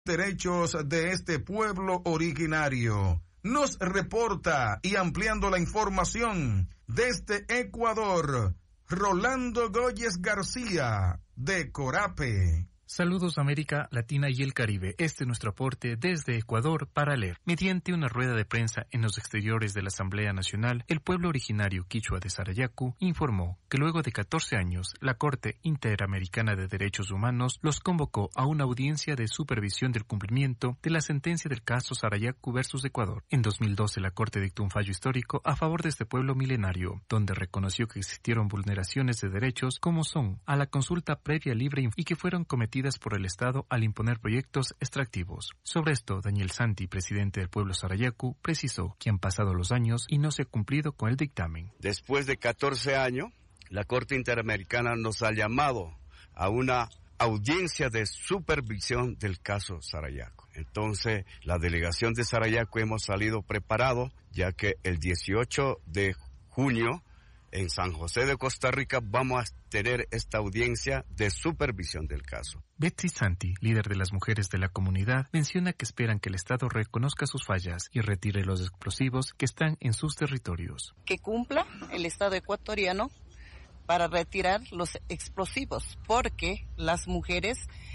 derechos de este pueblo originario. Nos reporta y ampliando la información desde Ecuador, Rolando Góyez García, de Corape. Saludos América Latina y el Caribe. Este es nuestro aporte desde Ecuador para leer. Mediante una rueda de prensa en los exteriores de la Asamblea Nacional, el pueblo originario quichua de Sarayaku informó que luego de 14 años, la Corte Interamericana de Derechos Humanos los convocó a una audiencia de supervisión del cumplimiento de la sentencia del caso Sarayaku versus Ecuador. En 2012, la Corte dictó un fallo histórico a favor de este pueblo milenario, donde reconoció que existieron vulneraciones de derechos como son a la consulta previa, libre y que fueron cometidas por el Estado al imponer proyectos extractivos. Sobre esto, Daniel Santi, presidente del pueblo Sarayaku, precisó que han pasado los años y no se ha cumplido con el dictamen. Después de 14 años, la Corte Interamericana nos ha llamado a una audiencia de supervisión del caso Sarayaku. Entonces, la delegación de Sarayaku hemos salido preparados, ya que el 18 de junio en San José de Costa Rica vamos a tener esta audiencia de supervisión del caso. Betsy Santi, líder de las mujeres de la comunidad, menciona que esperan que el Estado reconozca sus fallas y retire los explosivos que están en sus territorios. Que cumpla el Estado ecuatoriano para retirar los explosivos, porque las mujeres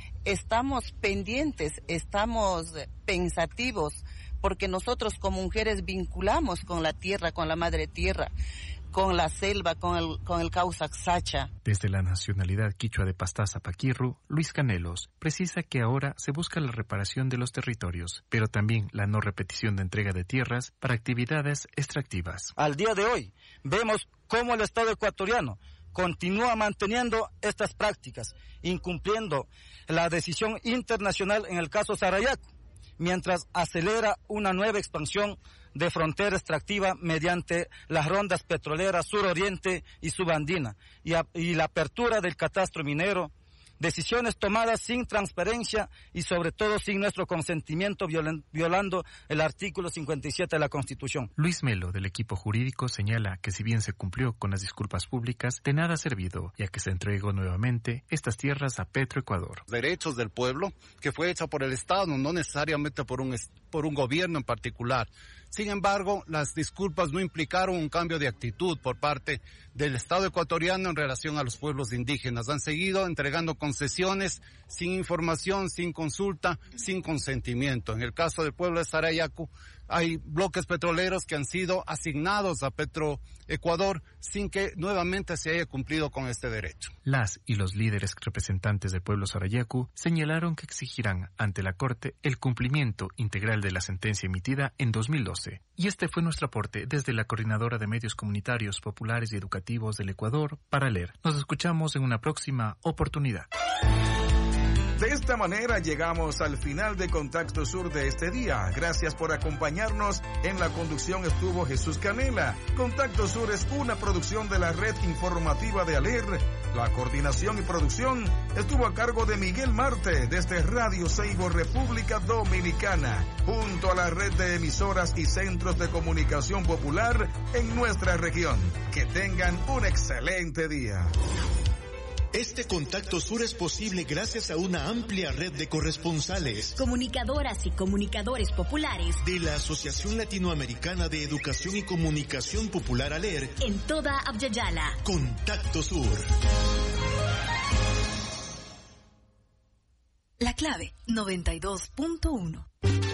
estamos pendientes, estamos pensativos, porque nosotros como mujeres vinculamos con la tierra, con la madre tierra, con la selva, con el causa Sacha. Desde la nacionalidad quichua de Pastaza Paquirru, Luis Canelos precisa que ahora se busca la reparación de los territorios, pero también la no repetición de entrega de tierras para actividades extractivas. Al día de hoy, vemos cómo el Estado ecuatoriano continúa manteniendo estas prácticas, incumpliendo la decisión internacional en el caso Sarayaku, mientras acelera una nueva expansión de frontera extractiva mediante las rondas petroleras suroriente y subandina y la apertura del catastro minero, decisiones tomadas sin transparencia y sobre todo sin nuestro consentimiento, violando el artículo 57 de la Constitución. Luis Melo, del equipo jurídico, señala que si bien se cumplió con las disculpas públicas, de nada ha servido, ya que se entregó nuevamente estas tierras a Petroecuador. Derechos del pueblo, que fue hecha por el Estado, no necesariamente por un gobierno en particular. Sin embargo, las disculpas no implicaron un cambio de actitud por parte del Estado ecuatoriano en relación a los pueblos indígenas. Han seguido entregando concesiones sin información, sin consulta, sin consentimiento. En el caso del pueblo de Sarayaku, hay bloques petroleros que han sido asignados a Petroecuador sin que nuevamente se haya cumplido con este derecho. Las y los líderes representantes del pueblo Sarayaku señalaron que exigirán ante la Corte el cumplimiento integral de la sentencia emitida en 2012. Y este fue nuestro aporte desde la Coordinadora de Medios Comunitarios, Populares y Educativos del Ecuador para leer. Nos escuchamos en una próxima oportunidad. De esta manera llegamos al final de Contacto Sur de este día. Gracias por acompañarnos. En la conducción estuvo Jesús Canela. Contacto Sur es una producción de la red informativa de ALER. La coordinación y producción estuvo a cargo de Miguel Marte desde Radio Seibo, República Dominicana, junto a la red de emisoras y centros de comunicación popular en nuestra región. Que tengan un excelente día. Este Contacto Sur es posible gracias a una amplia red de corresponsales, comunicadoras y comunicadores populares de la Asociación Latinoamericana de Educación y Comunicación Popular ALER en toda Abya-Yala. Contacto Sur. La clave 92.1.